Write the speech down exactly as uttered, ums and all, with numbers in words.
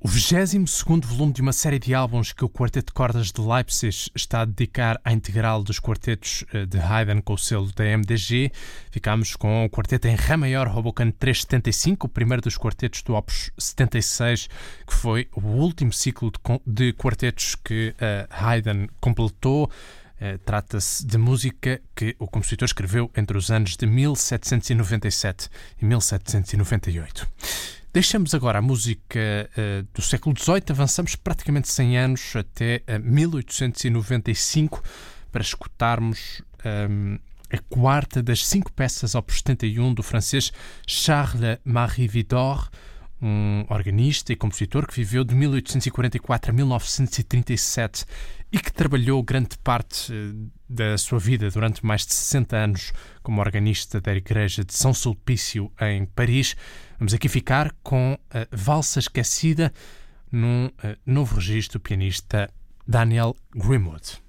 O vigésimo segundo volume de uma série de álbuns que o Quarteto de Cordas de Leipzig está a dedicar à integral dos quartetos de Haydn com o selo da M D G. Ficámos com o quarteto em Ré maior Hoboken trezentos e setenta e cinco, o primeiro dos quartetos do Opus setenta e seis, que foi o último ciclo de, de quartetos que uh, Haydn completou. Uh, Trata-se de música que o compositor escreveu entre os anos de mil setecentos e noventa e sete e mil setecentos e noventa e oito. Deixamos agora a música uh, do século dezoito, avançamos praticamente cem anos até uh, mil oitocentos e noventa e cinco para escutarmos um, a quarta das cinco peças opus setenta e um do francês Charles-Marie Widor, um organista e compositor que viveu de mil oitocentos e quarenta e quatro a mil novecentos e trinta e sete e que trabalhou grande parte uh, da sua vida durante mais de sessenta anos como organista da Igreja de São Sulpício em Paris. Vamos aqui ficar com a Valsa Esquecida num uh, novo registro do pianista Daniel Grimwood.